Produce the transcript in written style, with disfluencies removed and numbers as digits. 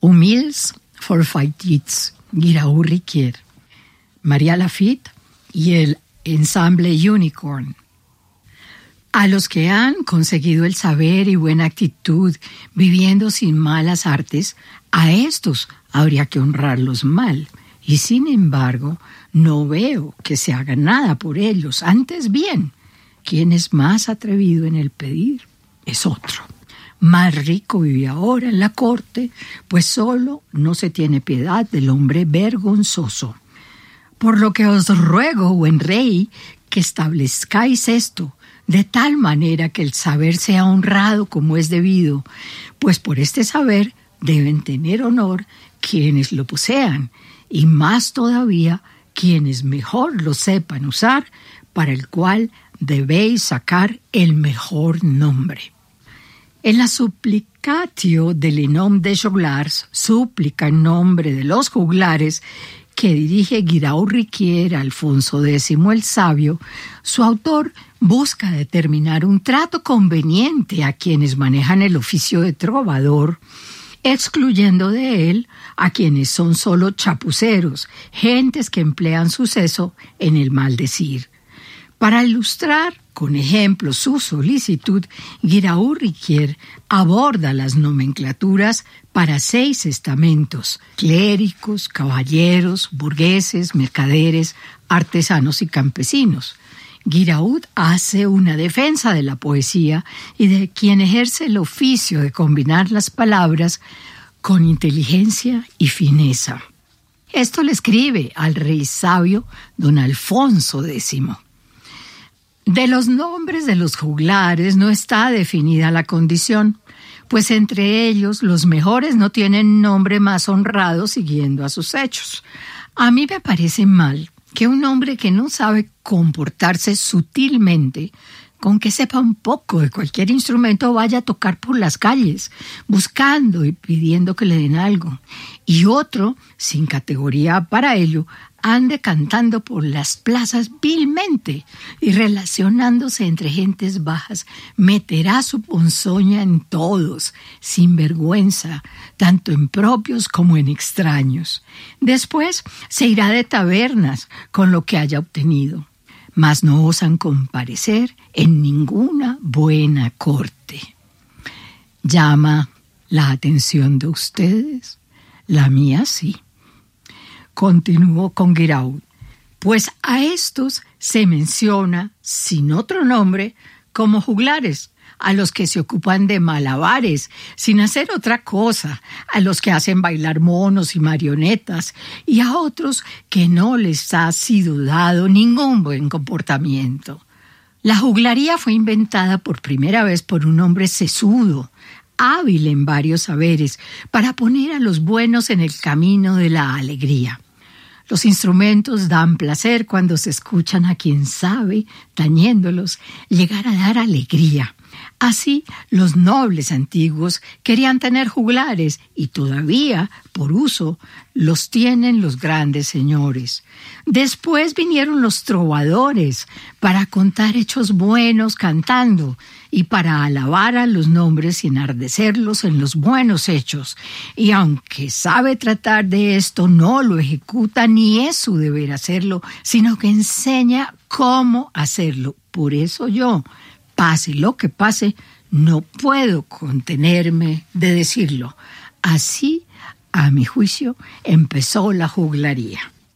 Humils for Faitits, Guiraud Riquier, María Lafitte y el Ensemble Unicorn. A los que han conseguido el saber y buena actitud, viviendo sin malas artes, a estos habría que honrarlos mal. Y sin embargo, no veo que se haga nada por ellos. Antes bien, quien es más atrevido en el pedir es otro. Más rico vive ahora en la corte, pues solo no se tiene piedad del hombre vergonzoso. Por lo que os ruego, buen rey, que establezcáis esto, de tal manera que el saber sea honrado como es debido, pues por este saber deben tener honor quienes lo posean, y más todavía quienes mejor lo sepan usar, para el cual debéis sacar el mejor nombre. En la supplicatio del nom de joglars, súplica en nombre de los juglares, que dirige Guiraud Riquier a Alfonso X el Sabio, su autor busca determinar un trato conveniente a quienes manejan el oficio de trovador, excluyendo de él a quienes son solo chapuceros, gentes que emplean su seso en el maldecir. Para ilustrar con ejemplos su solicitud, Guiraud Riquier aborda las nomenclaturas para 6 estamentos: clérigos, caballeros, burgueses, mercaderes, artesanos y campesinos. Guiraud hace una defensa de la poesía y de quien ejerce el oficio de combinar las palabras con inteligencia y fineza. Esto le escribe al rey sabio don Alfonso X. De los nombres de los juglares no está definida la condición, pues entre ellos los mejores no tienen nombre más honrado siguiendo a sus hechos. A mí me parece mal que un hombre que no sabe comportarse sutilmente, con que sepa un poco de cualquier instrumento, vaya a tocar por las calles, buscando y pidiendo que le den algo, y otro, sin categoría para ello, ande cantando por las plazas vilmente y relacionándose entre gentes bajas, meterá su ponzoña en todos, sin vergüenza, tanto en propios como en extraños. Después se irá de tabernas con lo que haya obtenido, mas no osan comparecer en ninguna buena corte. ¿Llama la atención de ustedes? La mía sí. Continuó con Guiraud, pues a estos se menciona, sin otro nombre, como juglares, a los que se ocupan de malabares, sin hacer otra cosa, a los que hacen bailar monos y marionetas, y a otros que no les ha sido dado ningún buen comportamiento. La juglaría fue inventada por primera vez por un hombre sesudo, hábil en varios saberes, para poner a los buenos en el camino de la alegría. Los instrumentos dan placer cuando se escuchan a quien sabe, tañéndolos, llegar a dar alegría. Así, los nobles antiguos querían tener juglares y todavía, por uso, los tienen los grandes señores. Después vinieron los trovadores para contar hechos buenos cantando y para alabar a los nombres y enardecerlos en los buenos hechos. Y aunque sabe tratar de esto, no lo ejecuta ni es su deber hacerlo, sino que enseña cómo hacerlo. Por eso yo, pase lo que pase, no puedo contenerme de decirlo. Así, a mi juicio, empezó la juglaría.